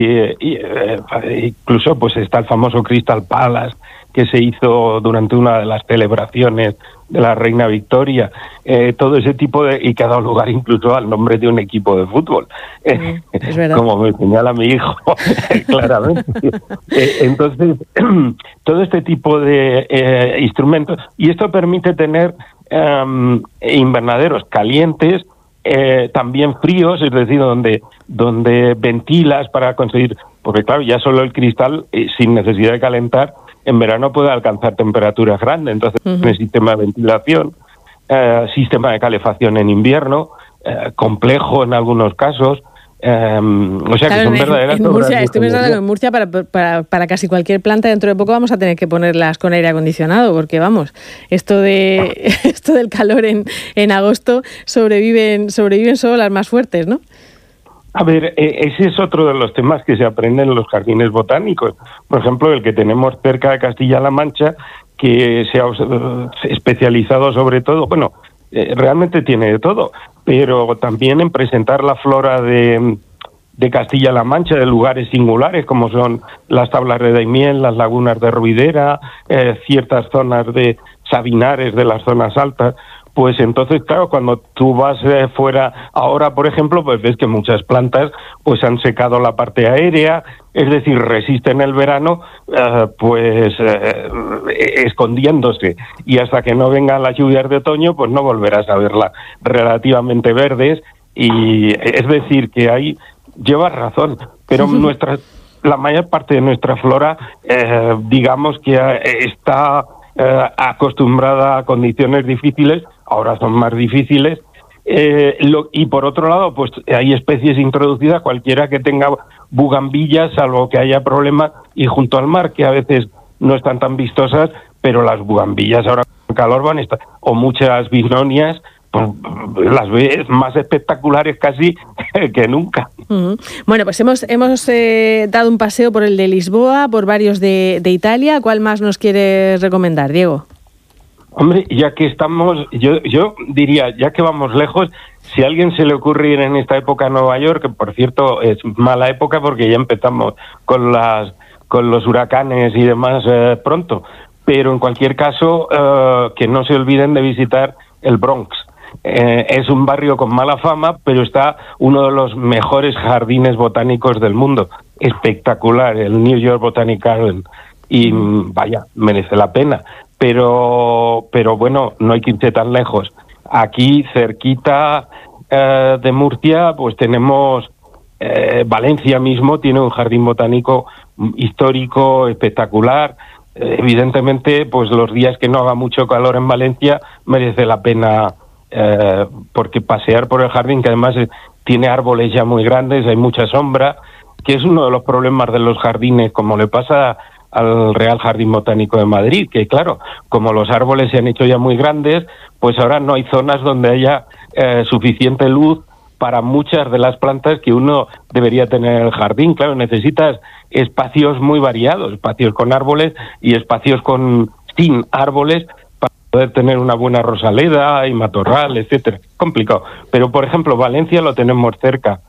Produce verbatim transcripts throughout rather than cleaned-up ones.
Y, y, eh, incluso pues está el famoso Crystal Palace que se hizo durante una de las celebraciones de la Reina Victoria, eh, todo ese tipo de, y que ha dado lugar incluso al nombre de un equipo de fútbol, eh, mm, es verdad. como me señala mi hijo claramente. Eh, entonces, todo este tipo de eh, instrumentos, y esto permite tener um, invernaderos calientes, Eh, también fríos, es decir, donde donde ventilas para conseguir, porque claro, ya solo el cristal, eh, sin necesidad de calentar, en verano puede alcanzar temperaturas grandes, entonces uh-huh. tiene sistema de ventilación, eh, sistema de calefacción en invierno, eh, complejo en algunos casos. Um, o sea, claro, que son en, verdaderas en Murcia, estoy pensando que en Murcia para, para, para casi cualquier planta dentro de poco vamos a tener que ponerlas con aire acondicionado, porque vamos, esto de esto del calor en, en agosto sobreviven sobreviven solo las más fuertes, ¿no? A ver, eh, ese es otro de los temas que se aprenden en los jardines botánicos. Por ejemplo, el que tenemos cerca de Castilla-La Mancha, que se ha uh, especializado sobre todo, bueno, eh, realmente tiene de todo, pero también en presentar la flora de, de Castilla-La Mancha, de lugares singulares, como son las tablas de Daimiel, las lagunas de Ruidera, eh, ciertas zonas de sabinares de las zonas altas. Pues entonces, claro, cuando tú vas eh, fuera ahora, por ejemplo, pues ves que muchas plantas pues han secado la parte aérea, es decir, resisten el verano, eh, pues eh, escondiéndose, y hasta que no vengan las lluvias de otoño, pues no volverás a verlas relativamente verdes, y es decir, que ahí llevas razón, pero uh-huh. nuestra, la mayor parte de nuestra flora, eh, digamos que está eh, acostumbrada a condiciones difíciles. Ahora son más difíciles, eh, lo, y por otro lado, pues hay especies introducidas, cualquiera que tenga bugambillas, salvo que haya problemas, y junto al mar, que a veces no están tan vistosas, pero las bugambillas ahora con calor van a estar, o muchas bignonias, pues las ves más espectaculares casi que nunca. Uh-huh. Bueno, pues hemos hemos eh, dado un paseo por el de Lisboa, por varios de, de Italia. ¿Cuál más nos quieres recomendar, Diego? Hombre, ya que estamos, yo yo diría, ya que vamos lejos, si a alguien se le ocurre ir en esta época a Nueva York, que por cierto es mala época porque ya empezamos con las con los huracanes y demás eh, pronto, pero en cualquier caso eh, que no se olviden de visitar el Bronx. Eh, es un barrio con mala fama, pero está uno de los mejores jardines botánicos del mundo, espectacular, el New York Botanic Garden, y vaya, merece la pena. Pero, pero bueno, no hay que irse tan lejos. Aquí, cerquita eh, de Murcia, pues tenemos eh, Valencia mismo, tiene un jardín botánico histórico, espectacular. Eh, evidentemente, pues los días que no haga mucho calor en Valencia merece la pena, eh, porque pasear por el jardín, que además eh, tiene árboles ya muy grandes, hay mucha sombra, que es uno de los problemas de los jardines, como le pasa al Real Jardín Botánico de Madrid, que claro, como los árboles se han hecho ya muy grandes, pues ahora no hay zonas donde haya eh, suficiente luz para muchas de las plantas que uno debería tener en el jardín. Claro, necesitas espacios muy variados, espacios con árboles y espacios con sin árboles para poder tener una buena rosaleda y matorral, etcétera. Complicado. Pero, por ejemplo, Valencia lo tenemos cerca,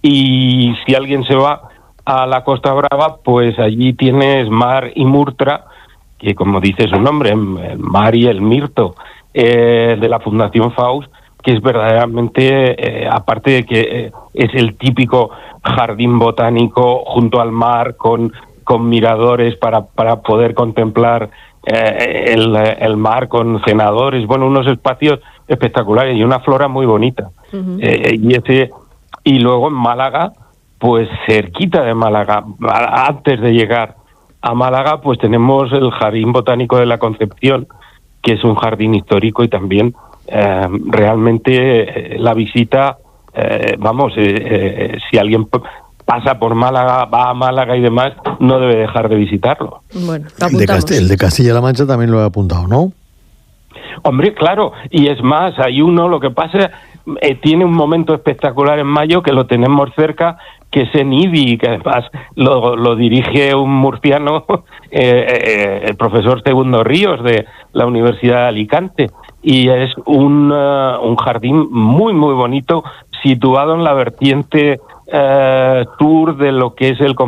y si alguien se va a la Costa Brava, pues allí tienes Mar y Murtra, que como dice su nombre, el mar y el mirto, eh, de la Fundación Faust, que es verdaderamente, eh, aparte de que eh, es el típico jardín botánico junto al mar, con, con miradores para, para poder contemplar eh, el, el mar, con cenadores, bueno, unos espacios espectaculares y una flora muy bonita. Uh-huh. Eh, y ese y luego en Málaga, pues cerquita de Málaga, antes de llegar a Málaga, pues tenemos el Jardín Botánico de la Concepción, que es un jardín histórico, y también eh, realmente eh, la visita, eh, vamos, eh, eh, si alguien p- pasa por Málaga, va a Málaga y demás, no debe dejar de visitarlo. Bueno, el de, Cast- el de Castilla-La Mancha también lo he apuntado, ¿no? Hombre, claro, y es más, hay uno, lo que pasa, eh, tiene un momento espectacular en mayo, que lo tenemos cerca, que es en Ibi, que además lo, lo dirige un murciano, eh, eh, el profesor Segundo Ríos, de la Universidad de Alicante, y es un, uh, un jardín muy, muy bonito, situado en la vertiente eh, tour de lo que es el